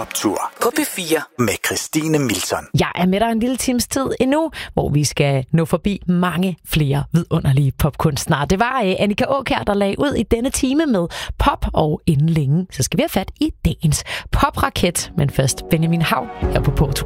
Poptur på P4 med Christine Milton. Jeg er med dig en lille times tid endnu, hvor vi skal nå forbi mange flere vidunderlige popkunstnere. Det var Annika Aakjær, der lagde ud i denne time med pop, og inden længe, så skal vi have fat i dagens popraket. Men først Benjamin Hav her på Porto.